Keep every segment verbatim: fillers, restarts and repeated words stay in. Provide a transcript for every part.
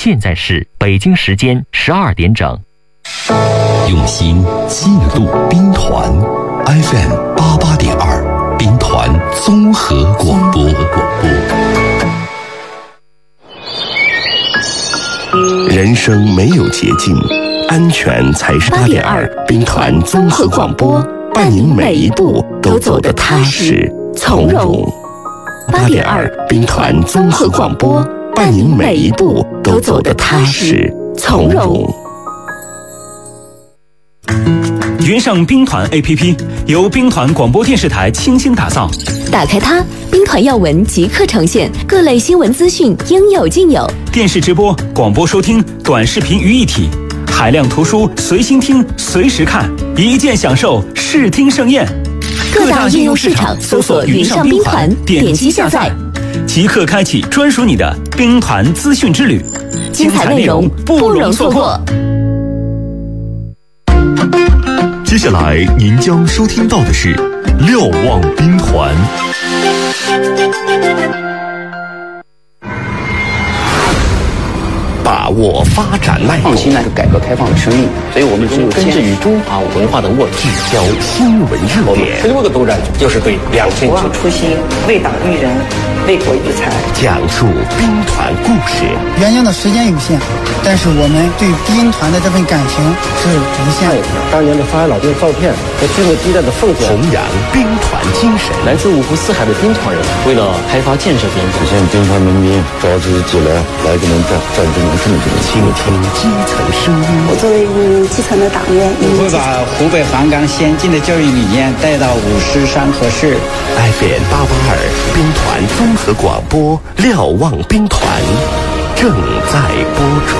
现在是北京时间十二点整。 用心记录兵团 F M 八八点二，兵团综合广播。人生没有捷径，安全才是八点二。兵团综合广播，伴您每一步都走得踏实从容。八点二，兵团综合广播，伴您每一步都走得踏实从容。 云上兵团 A P P 由兵团广播电视台倾心打造， 打开它，兵团要闻即刻呈现，各类新闻资讯应有尽有。 电视直播、广播收听、短视频于一体，海量图书随心听、随时看，一键享受视听盛宴。 各大应用市场搜索云上兵团，点击下载， 即刻开启专属你的兵团资讯之旅， 精彩内容不容错过。 接下来您将收听到的是瞭望兵团。 把握发展脉动， 创新那个改革开放的生命，所以我们只有根植于中华文化的沃土， 聚焦新闻热点， 十六个斗战就是对两千不忘初心，为党育人，为国育才， 讲述兵团故事。 原先的时间有限，但是我们对兵团的这份感情是无限的。 当年的发现老兵照片和军队激战的奉献， 弘扬兵团精神。 来自五湖四海的兵团人，为了开发建设边疆， 实现兵团农民召集起来来给能战战争能这么这么倾听基层声音。 我作为一名基层的党员， 我会把湖北黄冈先进的教育理念带到五师山河市。 F M 八八二兵团综合广播，瞭望兵团正在播出。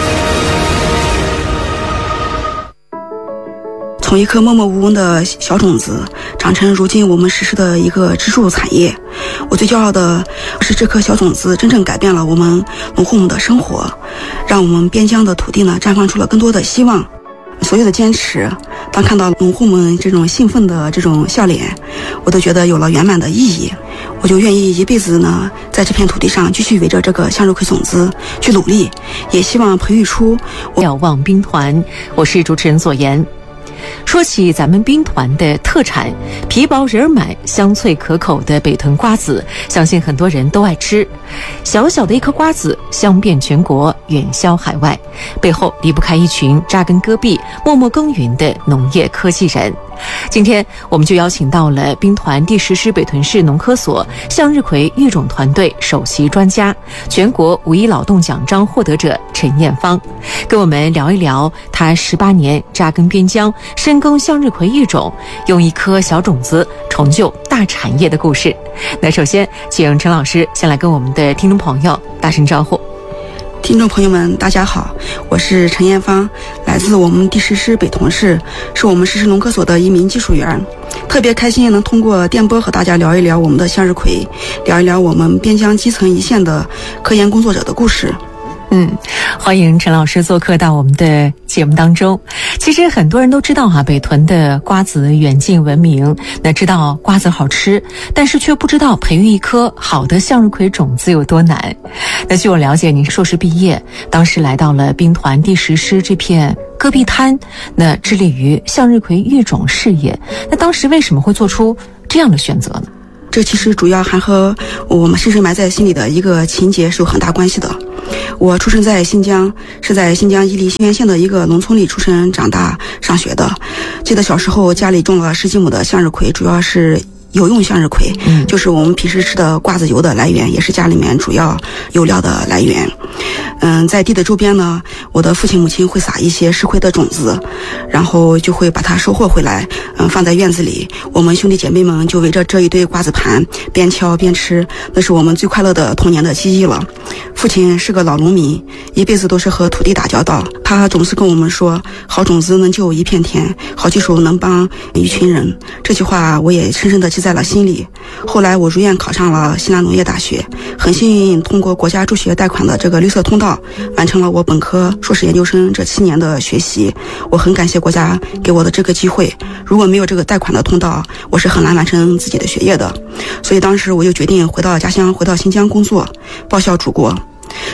从一颗默默无闻的小种子长成如今我们实施的一个支柱产业，我最骄傲的是这颗小种子真正改变了我们农户们的生活，让我们边疆的土地呢绽放出了更多的希望。所有的坚持，当看到农户们这种兴奋的这种笑脸，我都觉得有了圆满的意义。我就愿意一辈子呢在这片土地上继续围着这个向日葵种子去努力，也希望培育出瞭望兵团。我是主持人左岩。说起咱们兵团的特产，皮薄仁满、香脆可口的北屯瓜子，相信很多人都爱吃。小小的一颗瓜子，香遍全国，远销海外，背后离不开一群扎根戈壁、默默耕耘的农业科技人。今天我们就邀请到了兵团第十师北屯市农科所向日葵育种团队首席专家、全国五一劳动奖章获得者陈艳芳，跟我们聊一聊他十八年扎根边疆、深耕向日葵育种，用一颗小种子成就大产业的故事。那首先请陈老师先来跟我们的听众朋友打声招呼。 听众朋友们大家好，我是陈艳芳，来自我们第十师北屯市，是我们实施农科所的一名技术员。特别开心能通过电波和大家聊一聊我们的向日葵，聊一聊我们边疆基层一线的科研工作者的故事。 嗯，欢迎陈老师做客到我们的节目当中。其实很多人都知道哈、啊，北屯的瓜子远近闻名，那知道瓜子好吃，但是却不知道培育一颗好的向日葵种子有多难。那据我了解，您是硕士毕业，当时来到了兵团第十师这片戈壁滩，那致力于向日葵育种事业。那当时为什么会做出这样的选择呢？ 这其实主要还和我们深深埋在心里的一个情节是有很大关系的。我出生在新疆，是在新疆伊犁兴源县的一个农村里出生长大上学的。记得小时候家里种了十几亩的向日葵，主要是油用向日葵，嗯，就是我们平时吃的瓜子油的来源，也是家里面主要油料的来源。嗯，在地的周边呢，我的父亲母亲会撒一些石葵的种子，然后就会把它收获回来，嗯，放在院子里。我们兄弟姐妹们就围着这一堆瓜子盘边敲边吃，那是我们最快乐的童年的记忆了。父亲是个老农民，一辈子都是和土地打交道，他总是跟我们说，好种子能救一片天，好技术能帮一群人。这句话我也深深地记在了心里。后来我如愿考上了西南农业大学，很幸运通过国家助学贷款的这个绿色通道，完成了我本科、硕士研究生这七年的学习。我很感谢国家给我的这个机会，如果没有这个贷款的通道，我是很难完成自己的学业的。所以当时我就决定回到家乡，回到新疆工作，报效祖国。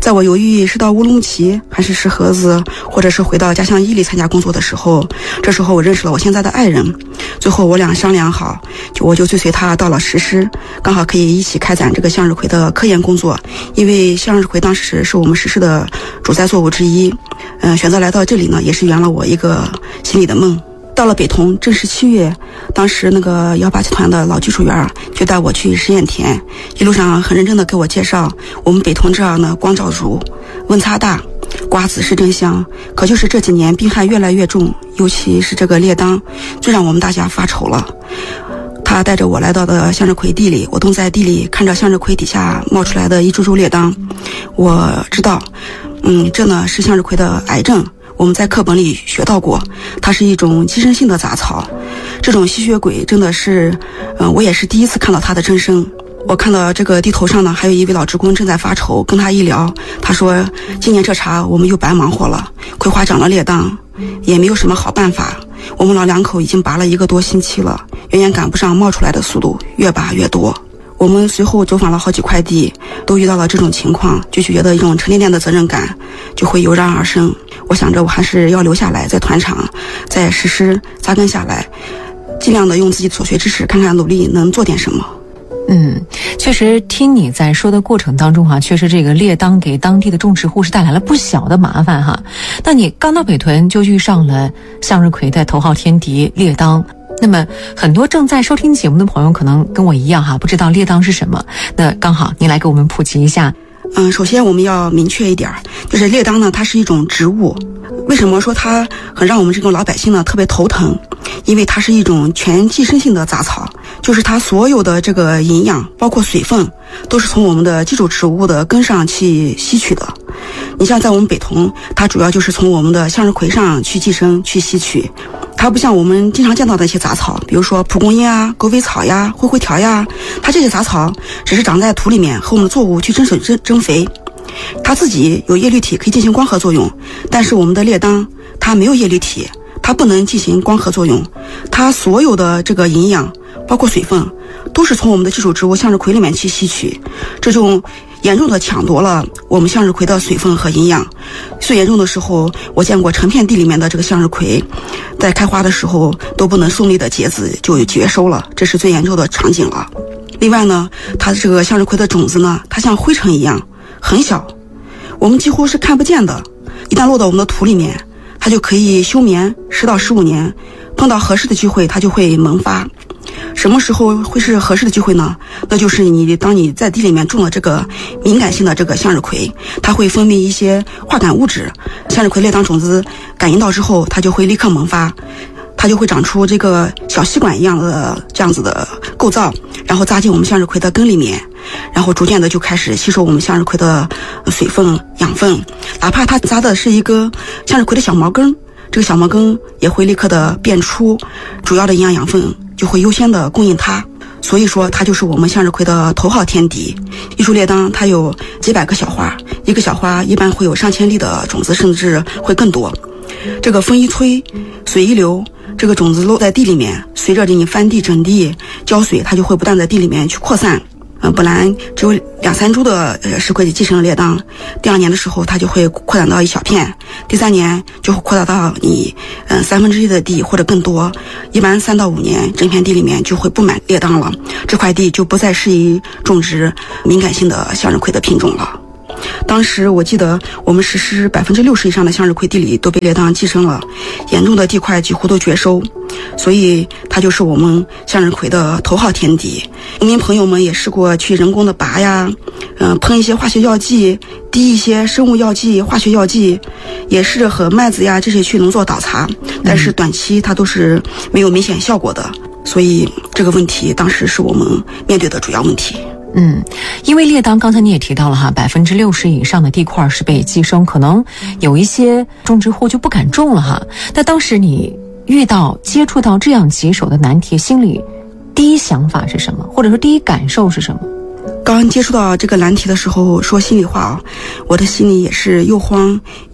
在我犹豫是到乌鲁木齐还是石河子，或者是回到家乡伊犁参加工作的时候，这时候我认识了我现在的爱人。最后我俩商量好，就我就追随他到了石狮，刚好可以一起开展这个向日葵的科研工作。因为向日葵当时是我们石狮的主栽作物之一，嗯、呃，选择来到这里呢，也是圆了我一个心里的梦。到了北通，正是七月，当时那个幺八集团的老技术员就带我去实验田，一路上很认真的给我介绍我们北通这儿呢光照足，温差大，瓜子是真香。可就是这几年病害越来越重，尤其是这个列当，最让我们大家发愁了。他带着我来到的向日葵地里，我蹲在地里看着向日葵底下冒出来的一株株列当，我知道，嗯，这呢是向日葵的癌症。我们在课本里学到过，它是一种寄生性的杂草。这种吸血鬼真的是，嗯、呃，我也是第一次看到它的真身。我看到这个地头上呢，还有一位老职工正在发愁，跟他一聊，他说今年这茬我们又白忙活了，葵花长了列当，也没有什么好办法。我们老两口已经拔了一个多星期了，远远赶不上冒出来的速度，越拔越多。我们随后走访了好几块地，都遇到了这种情况，就觉得一种沉甸甸的责任感就会油然而生。我想着我还是要留下来，在团场在实施扎根下来，尽量的用自己所学知识，看看努力能做点什么。 嗯，确实听你在说的过程当中哈、啊，确实这个列当给当地的种植户是带来了不小的麻烦哈。那你刚到北屯就遇上了向日葵的头号天敌列当。那么很多正在收听节目的朋友可能跟我一样哈，不知道列当是什么，那刚好你来给我们普及一下。 嗯，首先我们要明确一点，就是列当呢，它是一种植物。为什么说它很让我们这种老百姓呢特别头疼？因为它是一种全寄生性的杂草，就是它所有的这个营养，包括水分，都是从我们的基础植物的根上去吸取的。你像在我们北通，它主要就是从我们的向日葵上去寄生去吸取。它不像我们经常见到的一些杂草，比如说蒲公英啊、狗尾草呀、灰灰条呀，它这些杂草只是长在土里面，和我们的作物去争水争争肥。它自己有叶绿体可以进行光合作用，但是我们的列当它没有叶绿体，它不能进行光合作用，它所有的这个营养包括水分都是从我们的基础植物向日葵里面去吸取，这种严重的抢夺了我们向日葵的水分和营养。最严重的时候，我见过成片地里面的这个向日葵在开花的时候都不能顺利的结籽，就绝收了，这是最严重的场景了。另外呢，它这个向日葵的种子呢，它像灰尘一样很小，我们几乎是看不见的，一旦落到我们的土里面，它就可以休眠十到十五年，碰到合适的机会它就会萌发。什么时候会是合适的机会呢？那就是你当你在地里面种了这个敏感性的这个向日葵，它会分泌一些化感物质，向日葵列当种子感应到之后，它就会立刻萌发，它就会长出这个小吸管一样的这样子的构造，然后扎进我们向日葵的根里面，然后逐渐的就开始吸收我们向日葵的水分养分，哪怕它扎的是一个向日葵的小毛根，这个小毛根也会立刻的变出主要的营养养分，就会优先的供应它。所以说它就是我们向日葵的头号天敌。一株列当它有几百个小花，一个小花一般会有上千粒的种子，甚至会更多。这个风一吹，水一流，这个种子落在地里面，随着你翻地整地浇水，它就会不断在地里面去扩散。呃，本来只有两三株的呃石葵继承了列当，第二年的时候它就会扩展到一小片，第三年就会扩大到你嗯、呃、三分之一的地或者更多，一般三到五年整片地里面就会布满列当了，这块地就不再适宜种植敏感性的向日葵的品种了。当时我记得我们实施百分之六十以上的向日葵地里都被列当寄生了，严重的地块几乎都绝收，所以它就是我们向日葵的头号天敌。农民朋友们也试过去人工的拔呀，嗯、呃，喷一些化学药剂，滴一些生物药剂、化学药剂，也是和麦子呀这些去农作倒插，但是短期它都是没有明显效果的，所以这个问题当时是我们面对的主要问题。 嗯，因为列当刚才你也提到了哈，百分之六十以上的地块是被寄生，可能有一些种植户就不敢种了哈。那当时你遇到接触到这样棘手的难题，心里第一想法是什么，或者说第一感受是什么？ 刚接触到这个难题的时候，说心里话啊，我的心里也是又慌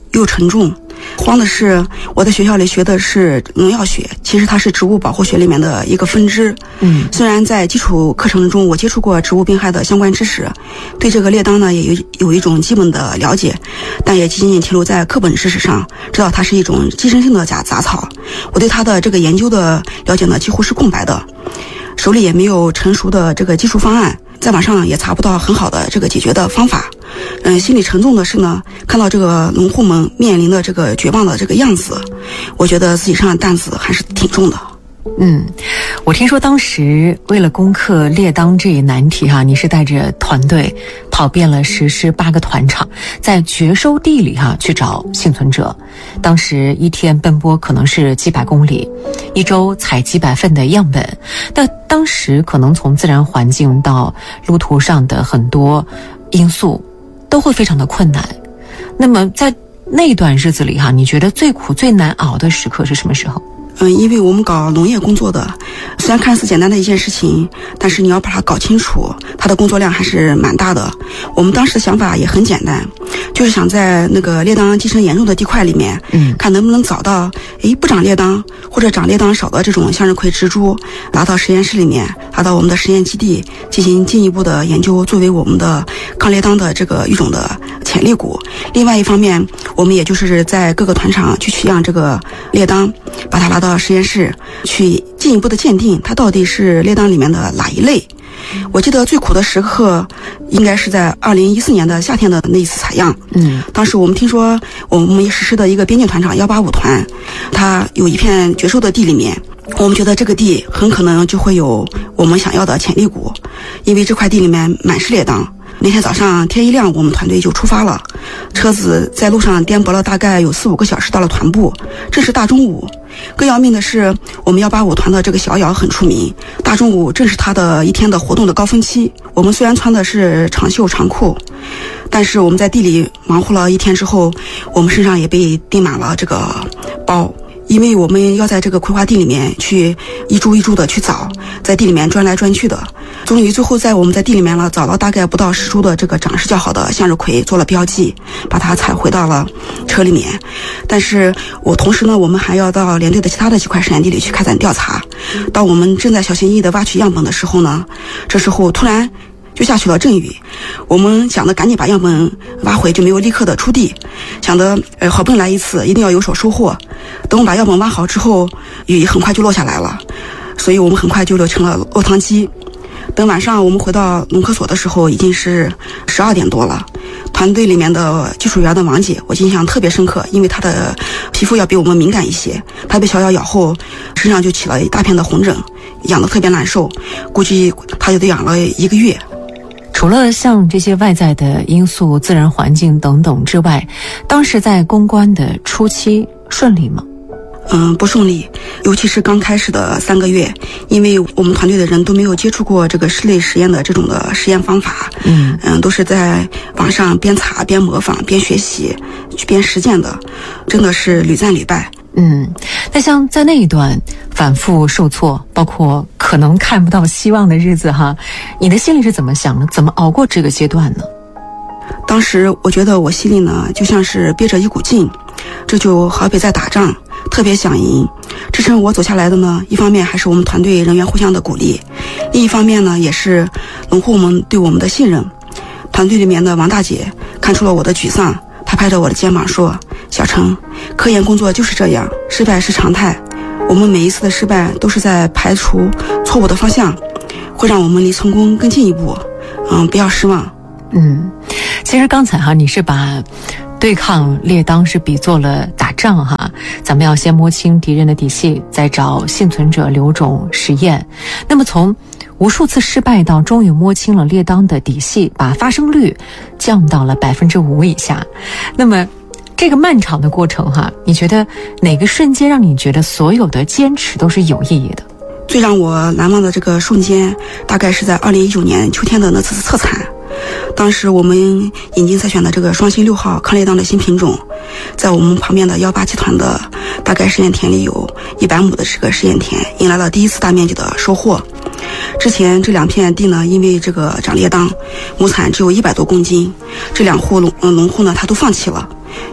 又沉重。慌的是，我在学校里学的是农药学，其实它是植物保护学里面的一个分支。 嗯， 虽然在基础课程中我接触过植物病害的相关知识，对这个列当呢也有有一种基本的了解，但也仅仅停留在课本知识上，知道它是一种寄生性的杂杂草。我对它的这个研究的了解呢几乎是空白的，手里也没有成熟的这个技术方案，在网上也查不到很好的这个解决的方法。嗯，心里沉重的是呢，看到这个农户们面临的这个绝望的这个样子，我觉得自己身上的担子还是挺重的。 嗯，我听说当时为了攻克列当这一难题哈，你是带着团队跑遍了十师八个团场，在绝收地里哈去找幸存者。当时一天奔波可能是几百公里，一周采几百份的样本。那当时可能从自然环境到路途上的很多因素都会非常的困难。那么在那段日子里哈，你觉得最苦最难熬的时刻是什么时候？ 嗯，因为我们搞农业工作的，虽然看似简单的一件事情，但是你要把它搞清楚，它的工作量还是蛮大的。我们当时的想法也很简单，就是想在那个列当寄生严重的地块里面， 嗯， 看能不能找到，诶，不长列当或者长列当少的这种向日葵植株，拿到实验室里面，拿到我们的实验基地进行进一步的研究，作为我们的抗列当的这个育种的潜力股。另外一方面，我们也就是在各个团场去取样这个列当，把它拿到到实验室去进一步的鉴定它到底是列当里面的哪一类。我记得最苦的时刻应该是在二零一四年的夏天的那一次采样。 嗯， 当时我们听说我们实施的一个边境团场幺八五团，它有一片绝收的地里面，我们觉得这个地很可能就会有我们想要的潜力股，因为这块地里面满是列当。那天早上天一亮，我们团队就出发了，车子在路上颠簸了大概有四五个小时，到了团部，正是大中午。更要命的是，我们幺八五团的这个小咬很出名，大中午正是他的一天的活动的高峰期。我们虽然穿的是长袖长裤，但是我们在地里忙活了一天之后，我们身上也被钉满了这个包。因为我们要在这个葵花地里面去一株一株的去找，在地里面钻来钻去的，终于最后在我们在地里面了找了大概不到十株的这个长势较好的向日葵，做了标记，把它采回到了车里面。但是我同时呢，我们还要到连队的其他的几块实验地里去开展调查。当我们正在小心翼翼的挖取样本的时候呢，这时候突然就下起了阵雨，我们想着赶紧把样本挖回，就没有立刻的出地，想着呃好不容易来一次，一定要有所收获。等我把样本挖好之后，雨很快就落下来了，所以我们很快就落成了落汤鸡。等晚上我们回到农科所的时候，已经是十二点多了。团队里面的技术员的王姐，我印象特别深刻，因为她的皮肤要比我们敏感一些，她被小咬咬后，身上就起了一大片的红疹，痒得特别难受，估计她就得养了一个月。 除了像这些外在的因素、自然环境等等之外，当时在攻关的初期顺利吗？ 嗯，不顺利，尤其是刚开始的三个月，因为我们团队的人都没有接触过这个室内实验的这种的实验方法， 嗯嗯，都是在网上边查边模仿边学习边实践的，真的是屡战屡败。 嗯，那像在那一段反复受挫，包括可能看不到希望的日子哈，你的心里是怎么想的？怎么熬过这个阶段呢？ 当时我觉得我心里呢就像是憋着一股劲，这就好比在打仗，特别想赢。支撑我走下来的呢，一方面还是我们团队人员互相的鼓励，另一方面呢也是农户们对我们的信任。团队里面的王大姐看出了我的沮丧，她拍着我的肩膀说：小程，科研工作就是这样，失败是常态，我们每一次的失败都是在排除错误的方向，会让我们离成功更进一步。嗯，不要失望。 嗯，其实刚才哈，你是把对抗列当是比作了打仗哈，咱们要先摸清敌人的底细，再找幸存者留种实验。那么从无数次失败到终于摸清了列当的底细，把发生率降到了百分之五以下。那么这个漫长的过程哈，你觉得哪个瞬间让你觉得所有的坚持都是有意义的？ 最让我难忘的这个瞬间，大概是在二零一九年秋天的那次测产。当时我们引进筛选的这个双星六号抗列当的新品种，在我们旁边的幺八集团的大概实验田里有一百亩的这个实验田，迎来了第一次大面积的收获。之前这两片地呢，因为这个长列当，亩产只有一百多公斤，这两户农农户呢他都放弃了，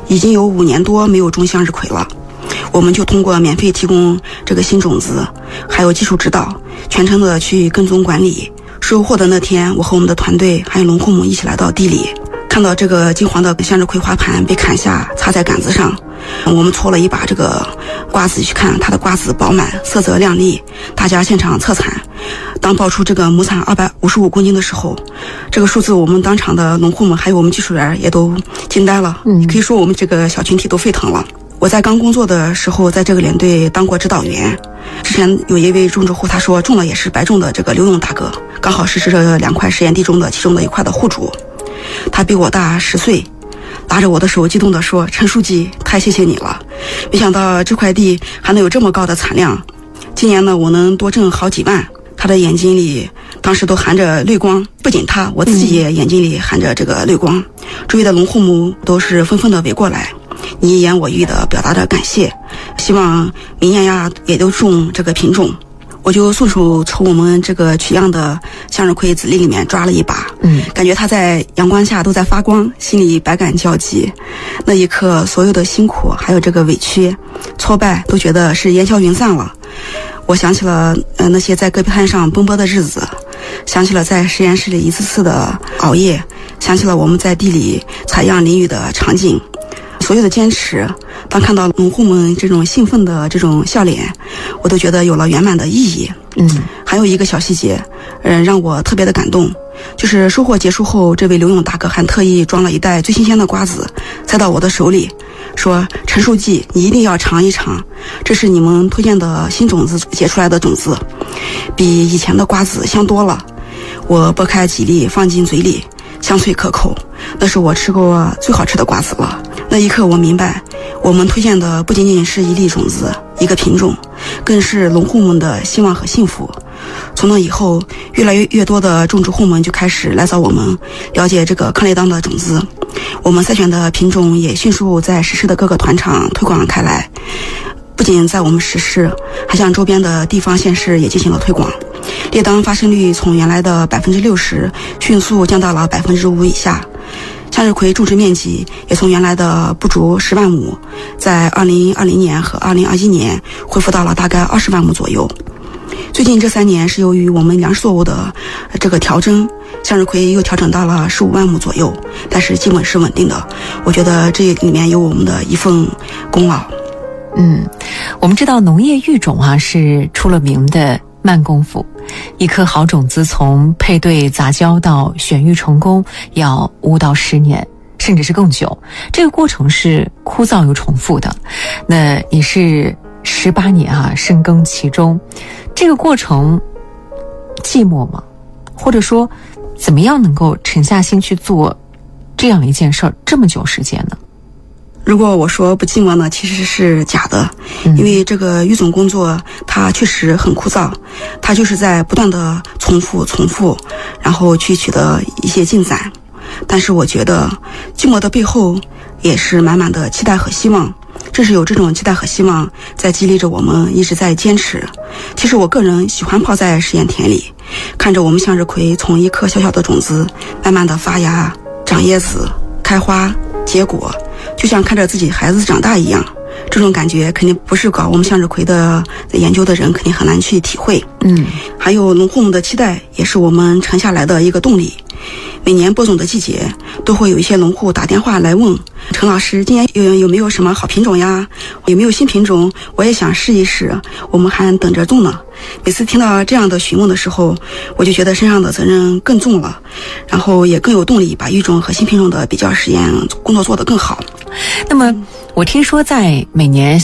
已经有五年多没有种向日葵了。我们就通过免费提供这个新种子，还有技术指导，全程的去跟踪管理。收获的那天，我和我们的团队还有农户们一起来到地里，看到这个金黄的向日葵花盘被砍下，插在杆子上。我们搓了一把这个瓜子去看，它的瓜子饱满，色泽亮丽。大家现场测产，当报出这个亩产二百五十五公斤的时候，这个数字我们当场的农户们还有我们技术员也都惊呆了。嗯，可以说我们这个小群体都沸腾了。我在刚工作的时候，在这个连队当过指导员。之前有一位种植户，他说种的也是白种的这个刘勇大哥，刚好是这两块实验地中的其中的一块的户主。他比我大十岁，拉着我的手激动地说：“陈书记，太谢谢你了！没想到这块地还能有这么高的产量，今年呢我能多挣好几万。”他的眼睛里当时都含着泪光，不仅他，我自己也眼睛里含着这个泪光。周围的农户们都是纷纷的围过来，你一言我一语的表达着感谢，希望明年呀也都种这个品种。我就顺手从我们这个取样的向日葵籽粒里面抓了一把，嗯，感觉它在阳光下都在发光，心里百感交集。那一刻，所有的辛苦还有这个委屈、挫败，都觉得是烟消云散了。我想起了呃那些在戈壁滩上奔波的日子，想起了在实验室里一次次的熬夜，想起了我们在地里采样淋雨的场景。所有的坚持，当看到农户们这种兴奋的这种笑脸，我都觉得有了圆满的意义。嗯，还有一个小细节，嗯、呃，让我特别的感动，就是收获结束后，这位刘勇大哥还特意装了一袋最新鲜的瓜子，塞到我的手里，说：“陈书记，你一定要尝一尝，这是你们推荐的新种子结出来的种子，比以前的瓜子香多了。”我剥开几粒放进嘴里，香脆可口，那是我吃过最好吃的瓜子了。那一刻我明白，我们推荐的不仅仅是一粒种子一个品种，更是农户们的希望和幸福。从那以后，越来越越多的种植户们就开始来找我们了解这个康雷当的种子，我们筛选的品种也迅速在石狮的各个团场推广开来，不仅在我们石狮，还向周边的地方县市也进行了推广。列当发生率从原来的百分之六十迅速降到了百分之五以下，向日葵种植面积也从原来的不足十万亩，在二零二零年和二零二一年恢复到了大概二十万亩左右。最近这三年是由于我们粮食作物的这个调整，向日葵又调整到了十五万亩左右，但是基本是稳定的。我觉得这里面有我们的一份功劳。 嗯，我们知道农业育种啊是出了名的慢功夫，一颗好种子从配对杂交到选育成功要五到十年，甚至是更久。这个过程是枯燥又重复的。那你是十八年啊，深耕其中，这个过程寂寞吗？或者说，怎么样能够沉下心去做这样一件事儿这么久时间呢？ 如果我说不寂寞呢，其实是假的，因为这个育种工作它确实很枯燥，它就是在不断的重复重复，然后去取得一些进展。但是我觉得寂寞的背后也是满满的期待和希望，正是有这种期待和希望在激励着我们一直在坚持。其实我个人喜欢泡在实验田里，看着我们向日葵从一颗小小的种子慢慢的发芽、长叶子、开花、结果，就像看着自己孩子长大一样。这种感觉肯定不是搞我们向日葵的研究的人肯定很难去体会。嗯，还有农户们的期待也是我们沉下来的一个动力。每年播种的季节都会有一些农户打电话来问，陈老师，今年有有没有什么好品种呀？有没有新品种？我也想试一试，我们还等着种呢。每次听到这样的询问的时候，我就觉得身上的责任更重了，然后也更有动力把育种和新品种的比较实验工作做得更好。 那么我听说在每年